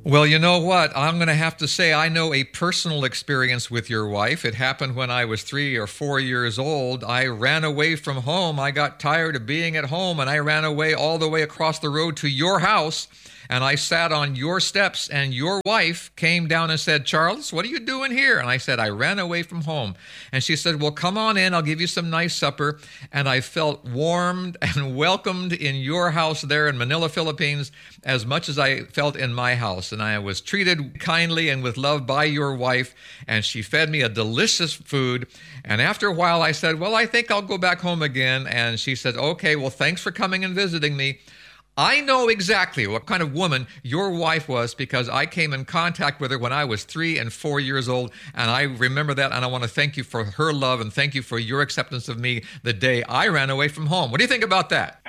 Well, you know what? I'm going to have to say I know a personal experience with your wife. It happened when I was 3 or 4 years old. I ran away from home. I got tired of being at home, and I ran away all the way across the road to your house. And I sat on your steps, and your wife came down and said, "Charles, what are you doing here?" And I said, "I ran away from home." And she said, "Well, come on in. I'll give you some nice supper." And I felt warmed and welcomed in your house there in Manila, Philippines, as much as I felt in my house. And I was treated kindly and with love by your wife, and she fed me a delicious food. And after a while, I said, "Well, I think I'll go back home again." And she said, "Okay, well, thanks for coming and visiting me." I know exactly what kind of woman your wife was because I came in contact with her when I was 3 and 4 years old, and I remember that, and I want to thank you for her love and thank you for your acceptance of me the day I ran away from home. What do you think about that?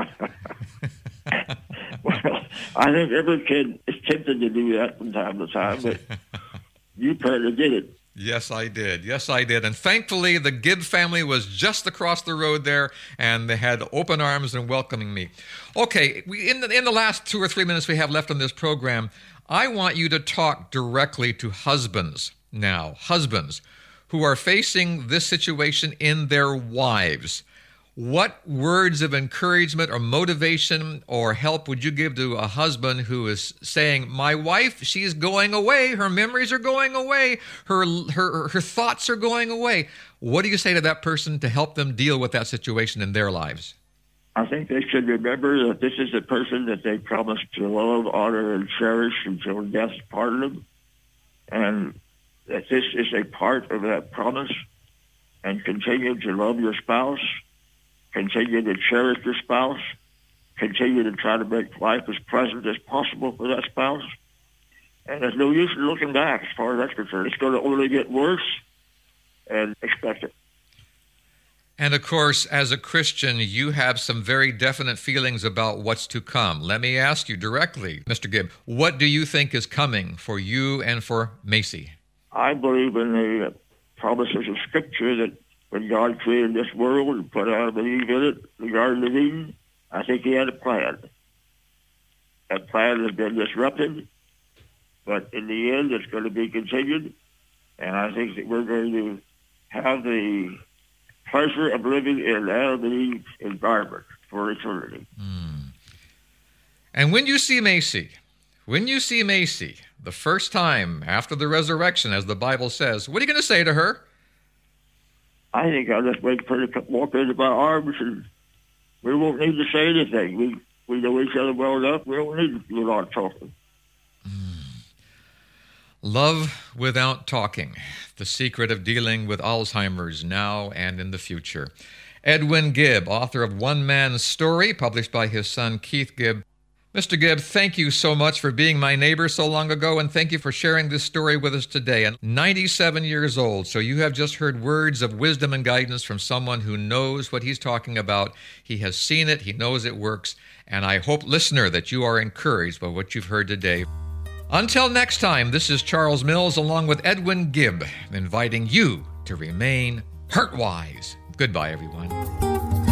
Well, I think every kid is tempted to do that from time to time, but you apparently did it. Yes, I did. Yes, I did. And thankfully, the Gibb family was just across the road there, and they had open arms and welcoming me. Okay, in the last 2 or 3 minutes we have left on this program, I want you to talk directly to husbands now, husbands who are facing this situation in their wives. What words of encouragement or motivation or help would you give to a husband who is saying, "My wife, she's going away. Her memories are going away. Her thoughts are going away." What do you say to that person to help them deal with that situation in their lives? I think they should remember that this is a person that they promised to love, honor, and cherish until death parted them, and that this is a part of that promise, and continue to love your spouse, continue to cherish your spouse, continue to try to make life as pleasant as possible for that spouse. And there's no use in looking back as far as that's concerned. It's going to only get worse, and expect it. And of course, as a Christian, you have some very definite feelings about what's to come. Let me ask you directly, Mr. Gibb, what do you think is coming for you and for Macy? I believe in the promises of Scripture that when God created this world and put Adam and Eve in it, the Garden of Eden, I think he had a plan. That plan has been disrupted, but in the end, it's going to be continued. And I think that we're going to have the pleasure of living in Adam and Eve's environment for eternity. And when you see Macy, the first time after the resurrection, as the Bible says, what are you going to say to her? I think I'll just wait for her to walk into my arms, and we won't need to say anything. We know each other well enough. We don't need to do a lot of talking. Love without talking, the secret of dealing with Alzheimer's now and in the future. Edwin Gibb, author of One Man's Story, published by his son Keith Gibb. Mr. Gibb, thank you so much for being my neighbor so long ago, and thank you for sharing this story with us today. And 97 years old, so you have just heard words of wisdom and guidance from someone who knows what he's talking about. He has seen it, he knows it works, and I hope, listener, that you are encouraged by what you've heard today. Until next time, this is Charles Mills along with Edwin Gibb, inviting you to remain heart-wise. Goodbye, everyone.